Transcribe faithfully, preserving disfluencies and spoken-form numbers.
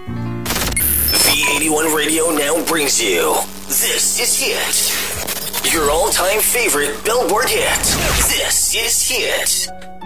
V eighty-one Radio now brings you This Is Hit. Your all-time favorite Billboard hit. This is Hit.